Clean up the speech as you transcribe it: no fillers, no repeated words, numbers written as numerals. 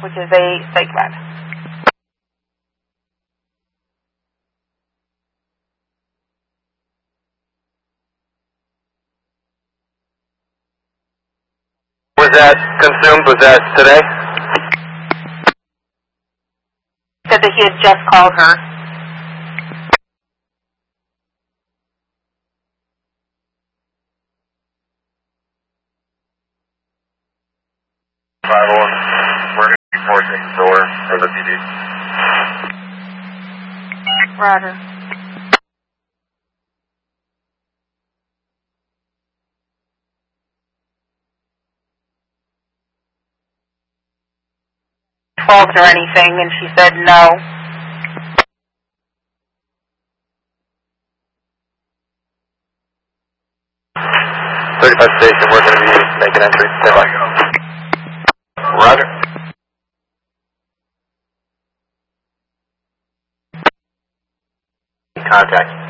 which is a psych med. Was that consumed? Was that today? Said that he had just called her. We're going to be forcing the door for the PD. Roger. Or anything, and she said no. 35 station, we're going to be making entry. Stand by. Roger. Contact.